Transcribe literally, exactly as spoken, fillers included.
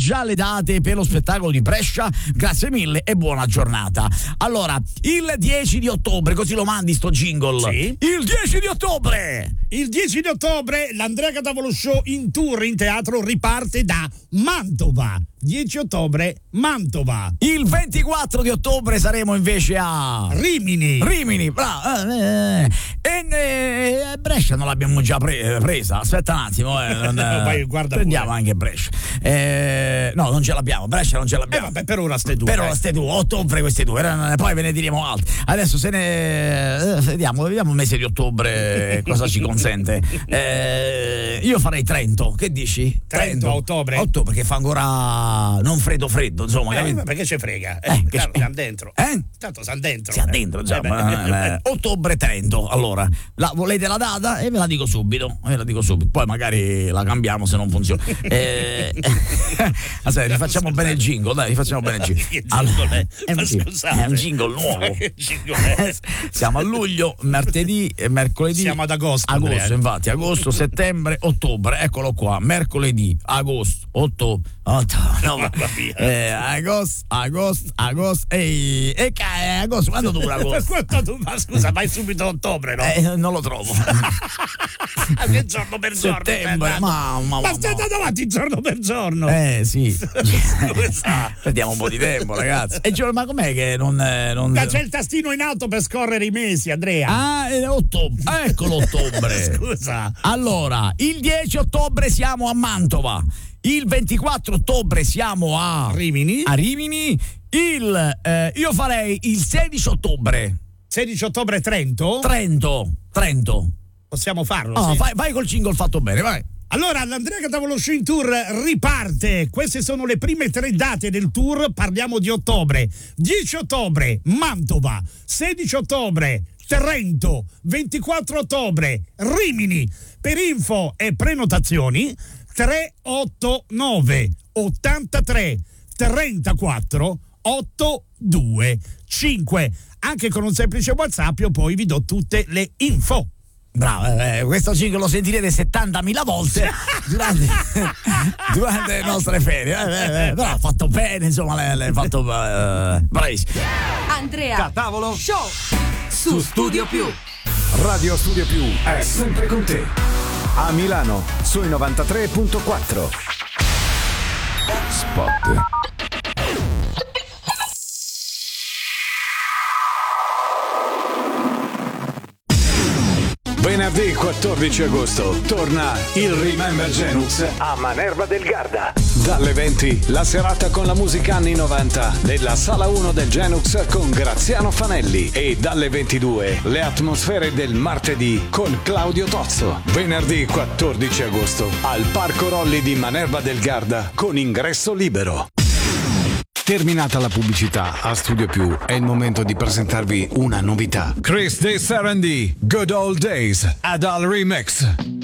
già le date per lo spettacolo di Brescia. Grazie mille e buona giornata. Allora, il dieci di ottobre, così lo mandi sto jingle. Sì. Il dieci di ottobre. Il dieci di ottobre l'Andrea Catavolo Show in tour in teatro riparte da Mantova. dieci ottobre, Mantova. Il ventiquattro di ottobre saremo invece a Rimini. Rimini, bravo. Eh, eh. E eh, Brescia non l'abbiamo già pre- presa. Aspetta un attimo, eh, non, eh, Vai, guarda prendiamo pure. anche Brescia. Eh, no, non ce l'abbiamo. Brescia non ce Eh l'abbiamo. vabbè, per ora ste due. Per ora eh. ste due, ottobre queste due, eh, poi ve ne diremo altri. Adesso se ne eh, vediamo, vediamo il mese di ottobre cosa ci consente. Eh, io farei Trento, che dici? Trento a ottobre? Ottobre, che fa ancora non freddo freddo, insomma, Eh, capito? perché ci frega? Eh, Eh, che tanto c'è? siamo dentro. Eh? Tanto siamo dentro. Siamo eh. dentro, già. Eh, beh. ma- eh, ottobre Trento. Allora, la, volete la data? E ve la dico subito. Ve la dico subito. Poi magari la cambiamo se non funziona. Eh, aspetta, rifacciamo bene il jingle, dai, rifacciamo bene il jingle. Che jingle è? è, un Ma jingle, scusate. è un jingle nuovo. Che jingle è? Siamo a luglio, martedì e mercoledì. Siamo ad agosto, Agosto, Andrea. infatti, agosto, settembre, ottobre. Eccolo qua, mercoledì, agosto, ottobre, ottobre, no, Mamma mia. eh, agosto, agosto, agosto, ehi, e ca- eh, agosto, quando dura Per agosto? quanto tu, ma scusa, vai subito a ottobre, no? Eh, non lo trovo. Che giorno per giorno? Settembre, stai mamma, andando? mamma. Ma stai andando avanti giorno per giorno? Eh sì. Scusa. Perdiamo un po' di tempo, ragazzi. E giorno, ma com'è che non. eh, non... Ma c'è il tastino in alto per scorrere i mesi, Andrea. Ah, è ottobre. Ah, eccolo ottobre. Scusa. Allora, il dieci ottobre siamo a Mantova. Il ventiquattro ottobre siamo a Rimini. A Rimini. Il eh, io farei il sedici ottobre. sedici ottobre Trento. Trento. Trento. Possiamo farlo, Oh, sì. vai, vai col jingle fatto bene, vai. Allora, l'Andrea Catavolo Show in tour riparte. Queste sono le prime tre date del tour. Parliamo di ottobre. dieci ottobre, Mantova. sedici ottobre, Trento. ventiquattro ottobre, Rimini. Per info e prenotazioni tre otto nove ottantatré trentaquattro ottantadue cinque. Anche con un semplice WhatsApp io poi vi do tutte le info. Bravo, eh, questo jingle lo sentirete settantamila volte durante, durante le nostre ferie. Eh, eh, eh, però ha fatto bene, insomma, l'hai, l'hai fatto eh, bravissimo. Andrea Catavolo Show su Studio Più. Radio Studio Più è sempre con te. A Milano sui novantatré virgola quattro. Spot. Venerdì quattordici agosto torna il Remember Genux a Manerva del Garda. Dalle venti la serata con la musica anni novanta nella sala uno del Genux con Graziano Fanelli e dalle ventidue le atmosfere del martedì con Claudio Tozzo. Venerdì quattordici agosto al Parco Rolli di Manerva del Garda con ingresso libero. Terminata la pubblicità a Studio Più, è il momento di presentarvi una novità. Chris De Serendi, Good Old Days, Adal Remix.